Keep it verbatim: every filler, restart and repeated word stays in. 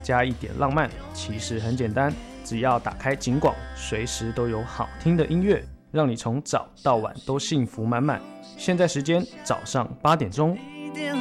加一点浪漫，其实很简单，只要打开警广，随时都有好听的音乐，让你从早到晚都幸福满满。现在时间早上八点钟。